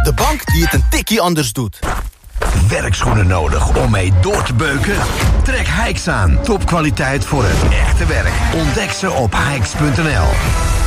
De bank die het een tikkie anders doet. Werkschoenen nodig om mee door te beuken? Trek Hikes aan. Topkwaliteit voor het echte werk. Ontdek ze op hikes.nl.